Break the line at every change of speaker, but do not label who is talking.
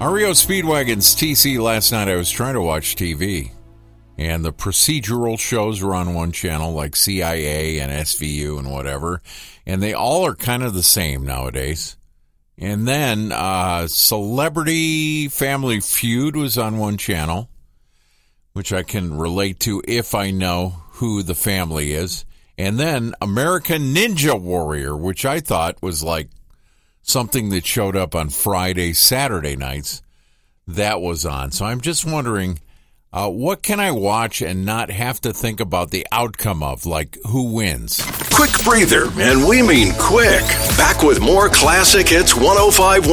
REO Speedwagon's TC. Last night I was trying to watch TV, and the procedural shows were on one channel, like CIA and SVU and whatever, and they all are kind of the same nowadays. And then Celebrity Family Feud was on one channel, which I can relate to if I know who the family is. And then American Ninja Warrior, which I thought was like something that showed up on Friday, Saturday nights, that was on. So I'm just wondering, what can I watch and not have to think about the outcome of, like who wins?
Quick breather, and we mean quick. Back with more Classic Hits 105.1.